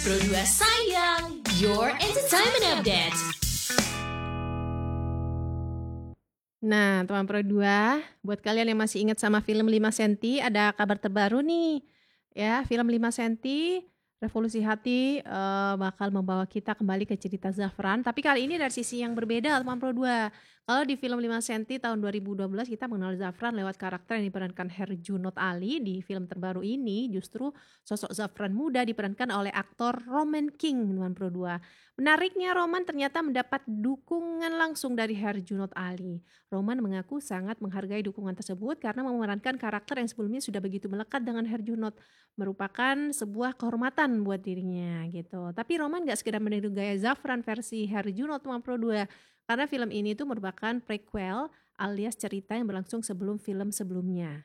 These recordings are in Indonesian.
Pro 2 sayang, your entertainment update. Nah, teman Pro 2, buat kalian yang masih ingat sama film 5 cm, ada kabar terbaru nih. Ya, film 5 cm, Revolusi Hati bakal membawa kita kembali ke cerita Zafran. Tapi kali ini dari sisi yang berbeda, teman Pro 2. Kalau di film 5 cm tahun 2012 kita mengenal Zafran lewat karakter yang diperankan Herjunot Ali. Di film terbaru ini justru sosok Zafran muda diperankan oleh aktor Roman King, teman Pro 2. Menariknya Roman ternyata mendapat dukungan langsung dari Herjunot Ali. Roman mengaku sangat menghargai dukungan tersebut karena memerankan karakter yang sebelumnya sudah begitu melekat dengan Herjunot, merupakan sebuah kehormatan buat dirinya gitu. Tapi Roman gak sekedar meniru gaya Zafran versi Herjunot teman Pro 2, karena film ini tuh merupakan prequel alias cerita yang berlangsung sebelum film sebelumnya.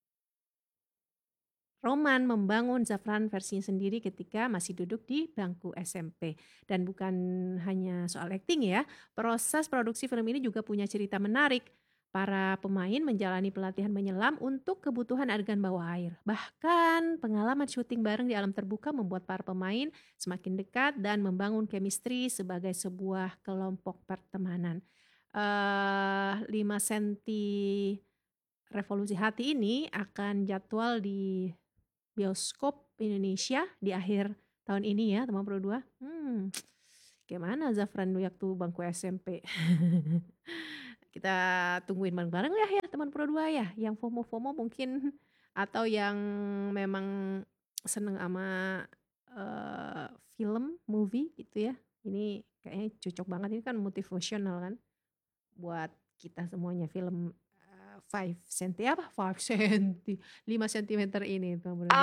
Roman membangun Zafran versinya sendiri ketika masih duduk di bangku SMP. Dan bukan hanya soal akting ya, proses produksi film ini juga punya cerita menarik. Para pemain menjalani pelatihan menyelam untuk kebutuhan adegan bawah air. Bahkan pengalaman syuting bareng di alam terbuka membuat para pemain semakin dekat dan membangun chemistry sebagai sebuah kelompok pertemanan. 5 cm Revolusi Hati ini akan jadwal di bioskop Indonesia di akhir tahun ini ya teman Pro 2. Gimana Zafran waktu bangku SMP? Kita tungguin bareng-bareng ya teman Pro 2 ya. Yang FOMO-FOMO mungkin atau yang memang seneng sama film, movie gitu ya. Ini kayaknya cocok banget, ini kan motivational kan buat kita semuanya. Film 5 cm 5 cm ini teman Pro 2.